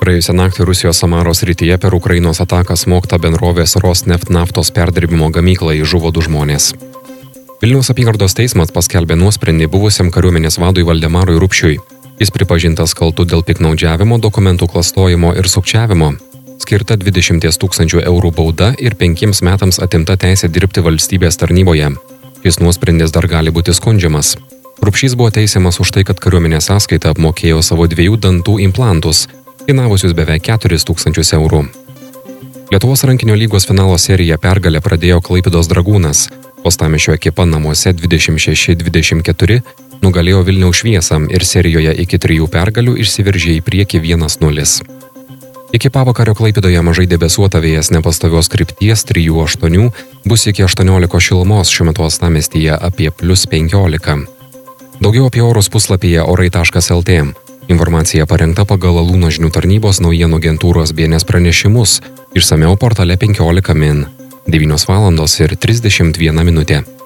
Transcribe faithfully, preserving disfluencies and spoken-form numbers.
Praėjusią naktį Rusijos Samaros srityje per Ukrainos ataką smogta bendrovės Rosneft naftos perdirbimo gamyklai, žuvo du žmonės. Vilniaus apygardos teismas paskelbė nuosprendį buvusiam kariuomenės vadui Valdemarui Rupšiui. Jis pripažintas kaltu dėl piktnaudžiavimo, dokumentų klastojimo ir sukčiavimo. Skirta dvidešimt tūkstančių eurų bauda ir penkiems metams atimta teisė dirbti valstybės tarnyboje. Šis nuosprendis dar gali būti skundžiamas. Rupšys buvo teisiamas už tai, kad kariuomenės sąskaita apmokėjo savo dviejų dantų implantus, kainavusius beveik keturis tūkstančius eurų. Lietuvos rankinio lygos finalo seriją pergalę pradėjo Klaipėdos Dragūnas. Uostamiesčio ekipa namuose dvidešimt šeši dvidešimt keturi nugalėjo Vilniaus Šviesą ir serijoje iki trijų pergalių išsiveržė į priekį vienas nulis. Iki pavakario Klaipėdoje mažai debesuota, vėjas nepastovios krypties trijų aštuonių, bus iki aštuoniolikos šilumos, šiuo metu uostamiestyje apie plius penkiolika. Daugiau apie orus puslapyje orai taškas lt. Informacija parengta pagal Alūno žinių tarnybos naujienų agentūros B N S pranešimus, išsamiau portale penkiolika min. devynios valandos ir trisdešimt viena minutė.